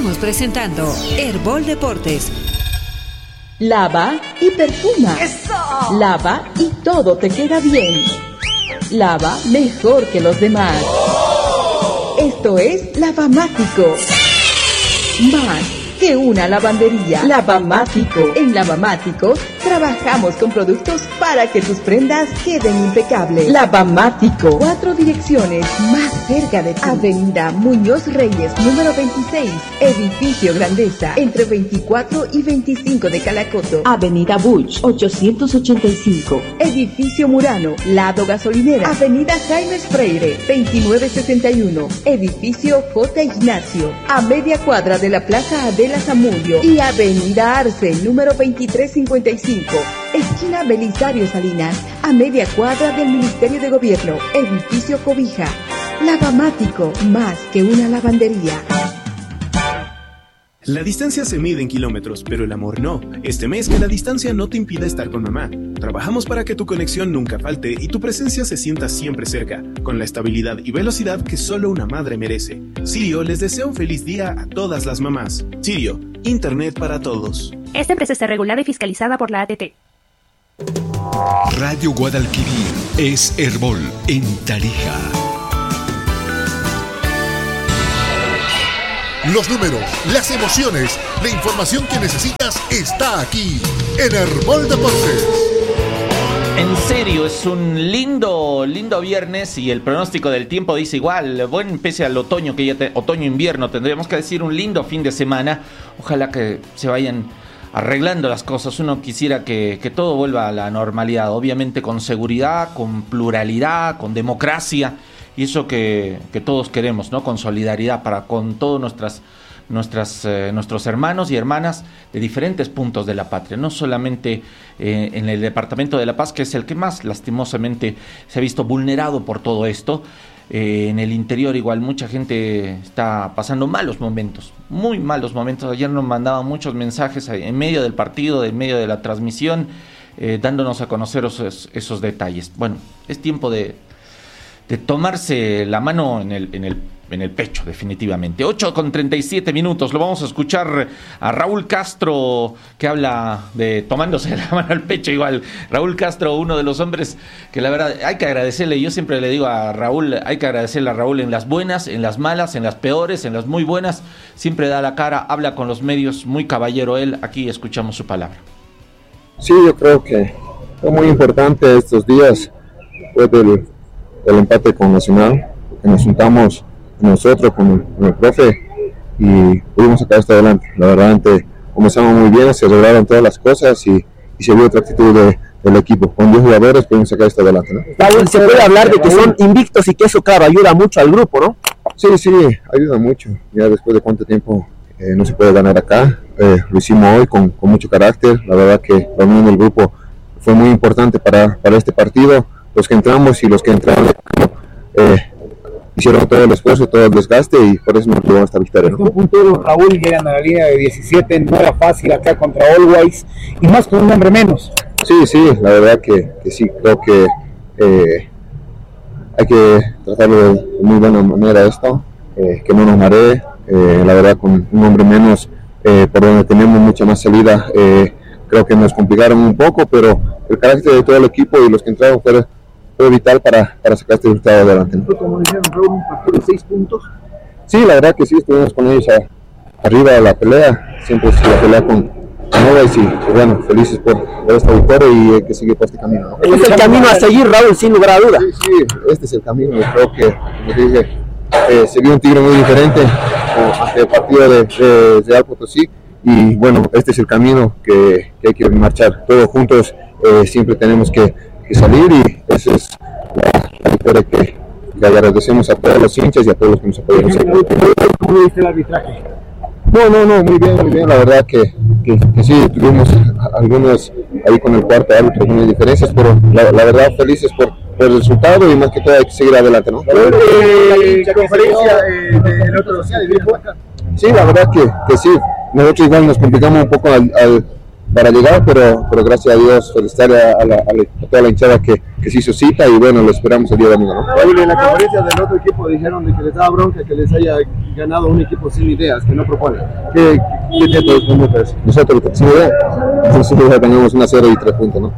Estamos presentando Herbol Deportes. Lava y perfuma. ¡Eso! Lava y todo te queda bien. Lava mejor que los demás. Esto es Lavamático. Más que una lavandería. Lavamático. En Lavamático trabajamos con productos para que tus prendas queden impecables. Lavamático. 4 direcciones más cerca de ti. Avenida Muñoz Reyes, número 26. Edificio Grandeza, entre 24 y 25 de Calacoto. Avenida Buch, 885. Edificio Murano, lado gasolinera. Avenida Jaime Freire, 2961. Edificio J. Ignacio, a media cuadra de la Plaza Adela Zamudio. Y Avenida Arce, número 2355. Esquina Belisario Salinas, a media cuadra del Ministerio de Gobierno. Edificio Cobija. Lavamático, más que una lavandería. La distancia se mide en kilómetros, pero el amor no. Este mes que la distancia no te impida estar con mamá. Trabajamos para que tu conexión nunca falte y tu presencia se sienta siempre cerca, con la estabilidad y velocidad que solo una madre merece. Sirio les desea un feliz día a todas las mamás. Sirio, Internet para todos. Esta empresa está regulada y fiscalizada por la ATT. Radio Guadalquivir es Herbol en Tarija. Los números, las emociones, la información que necesitas está aquí en Herbol Deportes. En serio, es un lindo viernes y el pronóstico del tiempo dice igual. Bueno, pese al otoño, que ya otoño-invierno, tendríamos que decir un lindo fin de semana. Ojalá que se vayan arreglando las cosas. Uno quisiera que todo vuelva a la normalidad, obviamente con seguridad, con pluralidad, con democracia. Y eso que todos queremos, ¿no? Con solidaridad para con todos nuestros hermanos y hermanas de diferentes puntos de la patria. No solamente en el departamento de La Paz, que es el que más lastimosamente se ha visto vulnerado por todo esto. En el interior igual mucha gente está pasando malos momentos, muy malos momentos. Ayer nos mandaban muchos mensajes en medio del partido, en medio de la transmisión, dándonos a conocer esos detalles. Bueno, es tiempo de tomarse la mano en el pecho, definitivamente. 8:37. Lo vamos a escuchar a Raúl Castro, que habla de tomándose la mano al pecho igual. Raúl Castro, uno de los hombres que la verdad hay que agradecerle. Yo siempre le digo a Raúl, hay que agradecerle a Raúl en las buenas, en las malas, en las peores, en las muy buenas. Siempre da la cara, habla con los medios, muy caballero él. Aquí escuchamos su palabra. Sí, yo creo que fue muy importante estos días, después del empate con Nacional, que nos juntamos nosotros con el profe y pudimos sacar esto adelante. La verdad, comenzamos muy bien, se lograron todas las cosas y se vio otra actitud del equipo. Con 10 jugadores pudimos sacar esto adelante, ¿no? Raúl, se puede hablar de que son invictos y que eso, claro, ayuda mucho al grupo, ¿no? Sí, ayuda mucho. Ya después de cuánto tiempo no se puede ganar acá, lo hicimos hoy con mucho carácter. La verdad que la unión del grupo fue muy importante para este partido. Los que entramos y los que entraron hicieron todo el esfuerzo, todo el desgaste y por eso nos llevamos esta victoria, ¿no? Un puntero, Raúl, llegan a la línea de 17, no era fácil acá contra Always y más con un hombre menos. Sí, la verdad que sí, creo que hay que tratarlo de muy buena manera esto, que no nos maree, la verdad con un hombre menos, por donde tenemos mucha más salida, creo que nos complicaron un poco, pero el carácter de todo el equipo y los que entraron fue vital para sacar este resultado adelante, ¿no? Como dijeron, Raúl, un partido de 6 puntos. Sí, la verdad que sí, estuvimos con ellos arriba de la pelea, siempre es la pelea con Always y bueno, felices por esta victoria y hay que seguir por este camino, ¿no? Este es el camino a seguir, Raúl, sin lugar a duda. Sí, este es el camino. Yo creo que, como dije, se vio un Tigre muy diferente ante el partido de Real Potosí y bueno, este es el camino que hay que marchar todos juntos, siempre tenemos que salir y esa es la victoria que agradecemos a todos los hinchas y a todos los que nos apoyan. ¿Cómo viste el arbitraje? No, muy bien, la verdad que sí, tuvimos algunos ahí con el cuarto árbitro, algunas diferencias, pero la verdad felices por el resultado y más que todo hay que seguir adelante, ¿no? La conferencia del otro social y viene acá. Sí, la verdad que sí, nosotros igual nos complicamos un poco al para llegar, pero gracias a Dios felicitar a toda la hinchada que se hizo cita y bueno, lo esperamos el día de domingo, ¿no? Raúl, en la conferencia del otro equipo dijeron de que les daba bronca que les haya ganado un equipo sin ideas, que no propone. ¿Qué te responde a eso? Nosotros sin idea tenemos 1-0 y 3 puntos, ¿no?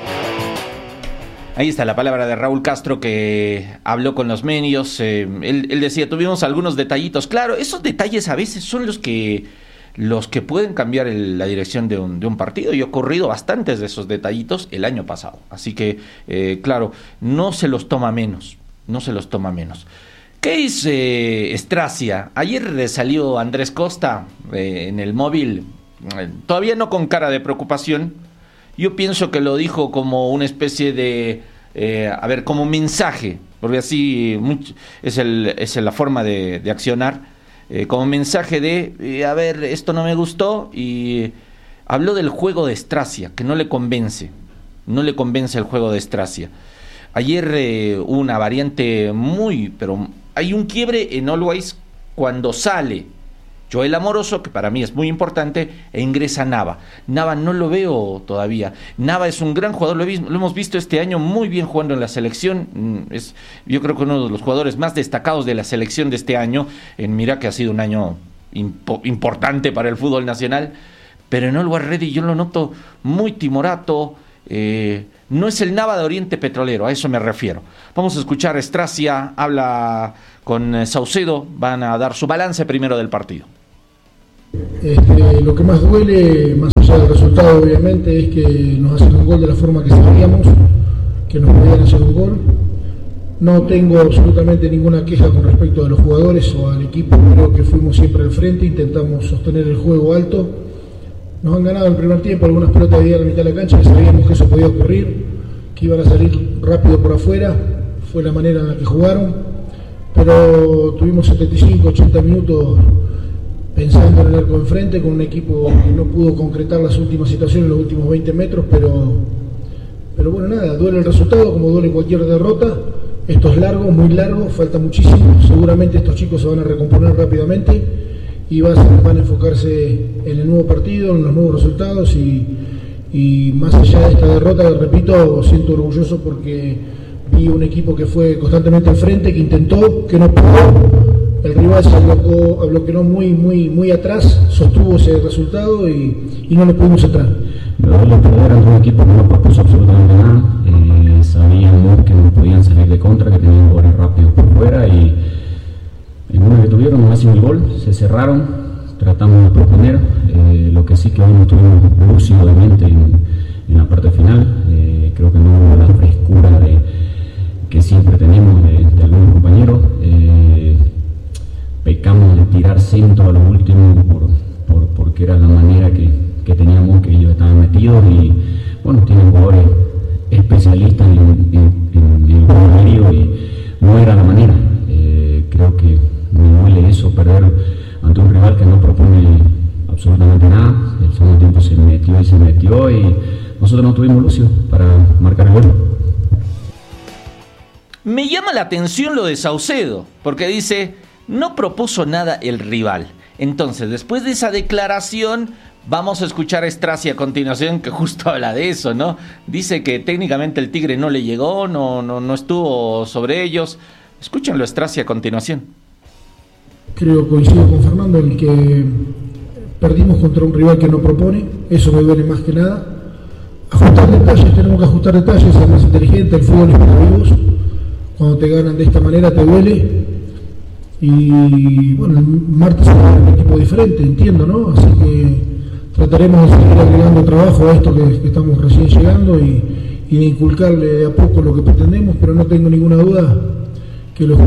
Ahí está la palabra de Raúl Castro, que habló con los medios. Él decía, tuvimos algunos detallitos. Claro, esos detalles a veces son los que pueden cambiar la dirección de un partido, y ha ocurrido bastantes de esos detallitos el año pasado. Así que, claro, no se los toma menos. ¿Qué dice Stracia? Ayer salió Andrés Costa en el móvil, todavía no con cara de preocupación. Yo pienso que lo dijo como una especie de, como mensaje, porque así es la forma de accionar, como mensaje de, esto no me gustó, y habló del juego de Stracia, que no le convence el juego de Stracia. Ayer hubo una variante pero hay un quiebre en Always cuando sale Joel Amoroso, que para mí es muy importante, e ingresa Nava. Nava no lo veo todavía. Nava es un gran jugador, lo hemos visto este año muy bien jugando en la selección. Es, yo creo que uno de los jugadores más destacados de la selección de este año. Mira que ha sido un año importante para el fútbol nacional, pero en Always Ready yo lo noto muy timorato. No es el Nava de Oriente Petrolero, a eso me refiero. Vamos a escuchar a Stracia, habla con Saucedo, van a dar su balance primero del partido. Lo que más duele, más allá del resultado obviamente, es que nos hacen un gol de la forma que sabíamos que nos podían hacer un gol. No tengo absolutamente ninguna queja con respecto a los jugadores o al equipo. Creo que fuimos siempre al frente, intentamos sostener el juego alto. Nos han ganado el primer tiempo algunas pelotas de a la mitad de la cancha, que sabíamos que eso podía ocurrir, que iban a salir rápido por afuera. Fue la manera en la que jugaron, pero tuvimos 75-80 minutos pensando en el arco enfrente, con un equipo que no pudo concretar las últimas situaciones, los últimos 20 metros, pero bueno, nada, duele el resultado como duele cualquier derrota. Esto es largo, muy largo, falta muchísimo. Seguramente estos chicos se van a recomponer rápidamente y van a enfocarse en el nuevo partido, en los nuevos resultados, y más allá de esta derrota, repito, siento orgulloso porque vi un equipo que fue constantemente al frente, que intentó, que no pudo. El rival se bloqueó muy atrás, sostuvo ese resultado y no le pudimos entrar. Me duele perder ante un equipo que no propuso absolutamente nada. Sabíamos que no podían salir de contra, que tenían goles rápidos por fuera, y en uno que tuvieron nos hacen el gol, se cerraron, tratamos de proponer. Lo que sí que hoy no tuvimos lúcido de mente en la parte final. Creo que no hubo la frescura que siempre tenemos de algunos compañeros. Pecamos de tirar centro a lo último porque era la manera que teníamos, que ellos estaban metidos, y bueno, tienen jugadores especialistas en el juego aéreo y no era la manera. Creo que me duele eso, perder ante un rival que no propone absolutamente nada. El segundo tiempo se metió y nosotros no tuvimos lucio para marcar el gol. Me llama la atención lo de Saucedo, porque dice, no propuso nada el rival. Entonces, después de esa declaración, vamos a escuchar a Stracia a continuación, que justo habla de eso, ¿no? Dice que técnicamente el Tigre no le llegó, no estuvo sobre ellos. Escúchenlo, Stracia, a continuación. Coincido con Fernando en que perdimos contra un rival que no propone, eso me duele más que nada. Ajustar detalles, tenemos que ajustar detalles, ser más inteligente, el fútbol es para vivos. Cuando te ganan de esta manera te duele. Y bueno, el martes será un equipo diferente, entiendo, ¿no? Así que trataremos de seguir agregando trabajo a esto que estamos recién llegando y de inculcarle de a poco lo que pretendemos, pero no tengo ninguna duda que los